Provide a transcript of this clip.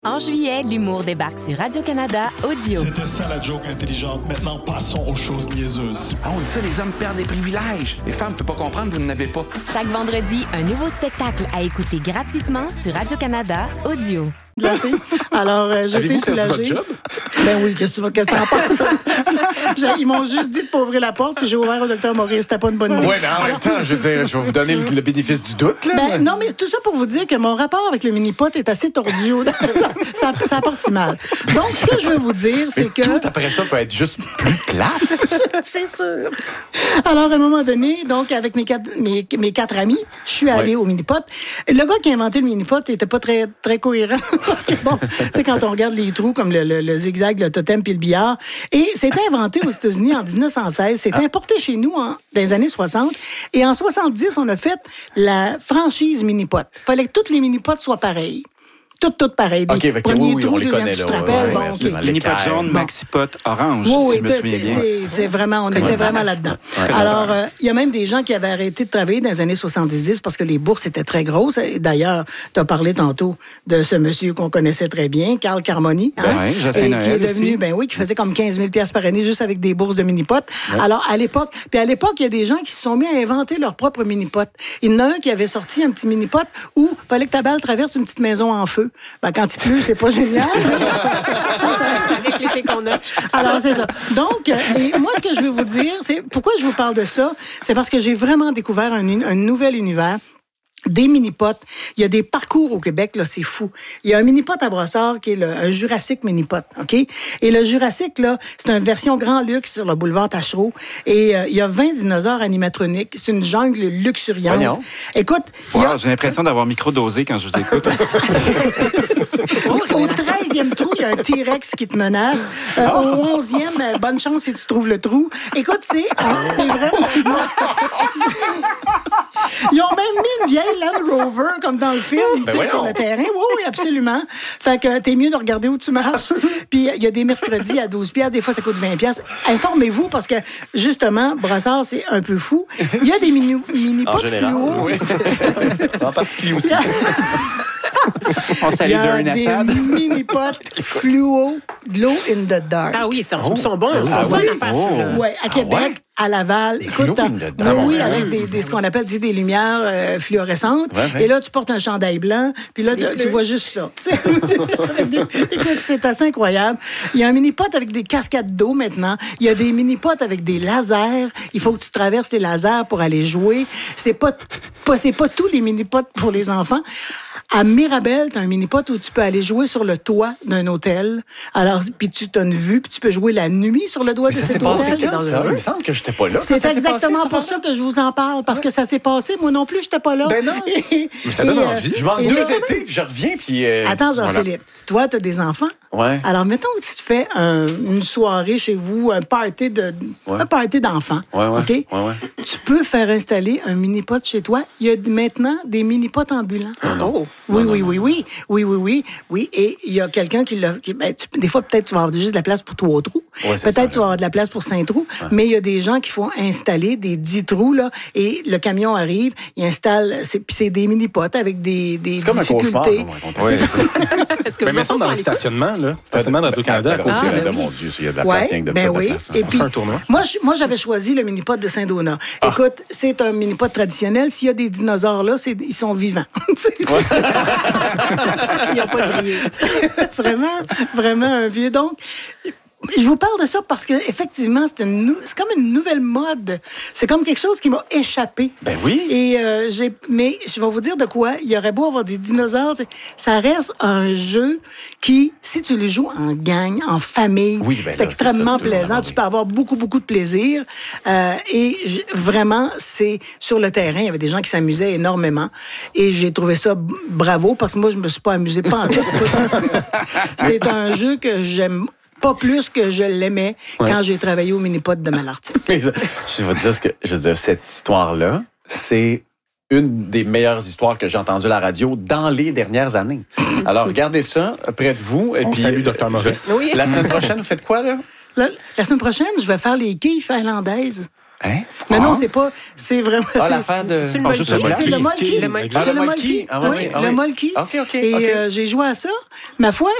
En juillet, l'humour débarque sur Radio-Canada Audio. C'était ça la joke intelligente. Maintenant, passons aux choses niaiseuses. Ah, on dit ça, les hommes perdent des privilèges. Les femmes ne peuvent pas comprendre, vous n'en avez pas. Chaque vendredi, un nouveau spectacle à écouter gratuitement sur Radio-Canada Audio. Glacé. Alors, j'étais soulagée. Votre job? Ben oui, qu'est-ce que t'en penses? Ils m'ont juste dit de pas ouvrir la porte, puis j'ai ouvert au Dr Maurice. C'était pas une bonne idée. Oui, mais en même temps, je veux dire, je vais vous donner le bénéfice du doute, là. Ben, non, mais tout ça pour vous dire que mon rapport avec le mini-pot est assez tordu. ça a parti mal. Donc, ce que je veux vous dire, c'est que... Tout après ça peut être juste plus plate. C'est sûr. Alors, à un moment donné, donc, avec mes quatre amis, je suis allée au mini-pot. Le gars qui a inventé le mini-pot n'était pas très, très cohérent. Parce que, bon, tu sais, quand on regarde les trous comme le zigzag, le totem puis le billard. Et c'était inventé aux États-Unis en 1916. C'était importé chez nous dans les années 60. Et en 70, on a fait la franchise mini-pot. Il fallait que toutes les mini-pots soient pareilles. Toutes pareilles. OK, fait que oui, on les connaît, tu là. te rappelles? Ouais, Bon, OK. Mini-pot jaune, maxi-pot orange, Oui, si je me souviens bien. c'est vraiment, on était vraiment là-dedans. Ouais. Alors, il y a même des gens qui avaient arrêté de travailler dans les années 70 parce que les bourses étaient très grosses. Et d'ailleurs, tu as parlé tantôt de ce monsieur qu'on connaissait très bien, Carl Carmoni, Ouais, Jocelyn et Noël qui est devenu, aussi. qui faisait comme 15 000 $ par année juste avec des bourses de mini-pot. Ouais. Alors, à l'époque, il y a des gens qui se sont mis à inventer leur propre mini-pot. Il y en a un qui avait sorti un petit mini-pot où il fallait que ta balle traverse une petite maison en feu. Ben, quand il pleut, c'est pas génial. Avec l'été qu'on a. Alors, c'est ça. Donc, et moi, ce que je veux vous dire, c'est pourquoi je vous parle de ça, c'est parce que j'ai vraiment découvert un nouvel univers. Des mini-pots. Il y a des parcours au Québec, là, c'est fou. Il y a un mini-pot à Brossard qui est un Jurassic mini-pot, OK? Et le Jurassic, là, c'est une version grand luxe sur le boulevard Tachereau. Et il y a 20 dinosaures animatroniques. C'est une jungle luxuriante. Voyons. Écoute... Wow, j'ai l'impression d'avoir micro-dosé quand je vous écoute. Au 13e trou, il y a un T-Rex qui te menace. Au 11e, bonne chance si tu trouves le trou. Écoute, c'est vrai. Ils ont même mis une vieille Land Rover, comme dans le film, sur le terrain. Oui, absolument. Fait que t'es mieux de regarder où tu marches. Puis il y a des mercredis à 12 $. Des fois, ça coûte 20 $. Informez-vous, parce que, justement, Brossard, c'est un peu fou. Il y a des mini-pots fluo. Oui. En particulier aussi. On salue Darren Il y a Assad. des mini-pots fluo, glow in the dark. Ah oui, ils sont bons. Ils sont Ah fun oui? à faire, ceux-là. Oui, à Québec, à Laval. Écoute, Glow in the dark. oui, avec ce qu'on appelle des lumières fluorescentes. Ouais. Et là, tu portes un chandail blanc, puis là, tu vois juste ça. Écoute, c'est assez incroyable. Il y a un mini-pot avec des cascades d'eau maintenant. Il y a des mini-pots avec des lasers. Il faut que tu traverses les lasers pour aller jouer. C'est pas tous les mini-pots pour les enfants. À Mirabel, tu as un mini-pot où tu peux aller jouer sur le toit d'un hôtel. Alors, puis tu as une vue, puis tu peux jouer la nuit sur le toit de Ça s'est cet passé hôtel. là, ça. Il me semble que j'étais pas là. C'est Ça s'est exactement passé, pour cette ça que je vous en parle, parce que ça s'est passé. Moi non plus, je n'étais pas là. Ben non. Mais ça donne envie. Je manque 2 étés, puis je reviens, puis... Attends, Jean-Philippe, toi, tu as des enfants? Ouais. Alors, mettons que tu te fais une soirée chez vous, un party d'enfants, Ouais. OK? Ouais. Tu peux faire installer un mini-pot chez toi. Il y a maintenant des mini-pots ambulants. Oh. Oui. Et il y a quelqu'un qui l'a... des fois, peut-être, tu vas avoir juste de la place pour 3 trous. Ouais, c'est ça, Peut-être, tu vas avoir de la place pour 5 trous. Ouais. Mais il y a des gens qui font installer des 10 trous, là, et le camion arrive, il installe... Puis c'est des mini-pots avec des c'est comme difficultés. un cauchemar. Ouais. Est-ce que Mais vous maintenant, dans le stationnement, là, stationnement de Radio-Canada à côté. ben Mon oui. Dieu, il y a de la place, rien que de ça, de oui. place. Et On puis, fait un tournoi. moi, j'avais choisi le mini-pot de Saint-Donat. Écoute, c'est un mini-pot traditionnel. S'il y a des dinosaures là, ils sont vivants. Ils n'ont pas grillé. C'était vraiment un vieux. Donc, je vous parle de ça parce que effectivement, c'est comme une nouvelle mode. C'est comme quelque chose qui m'a échappé. Ben oui. Et mais je vais vous dire de quoi. Il y aurait beau avoir des dinosaures, ça reste un jeu qui, si tu le joues en gang, en famille, c'est extrêmement plaisant. Tu peux avoir beaucoup de plaisir. Et vraiment, c'est sur le terrain. Il y avait des gens qui s'amusaient énormément. Et j'ai trouvé ça bravo parce que moi, je me suis pas amusée pas en tout. C'est un jeu que j'aime pas plus que je l'aimais quand j'ai travaillé au mini-pot de Malartic. Je vais te dire, cette histoire-là, c'est une des meilleures histoires que j'ai entendues à la radio dans les dernières années. Alors, regardez ça près de vous. Et On puis, salue Dr Maurice. Oui. La semaine prochaine, vous faites quoi, là? La semaine prochaine, je vais faire les quilles finlandaises. Hein? Mais non, c'est pas. C'est vraiment. Ah, l'affaire de. C'est le molki. C'est le molki. Le molki. Ah, C'est le le molki. molki. Ah, oui, Oui, ah, oui. le molki. OK. Et j'ai joué à ça. Ma foi,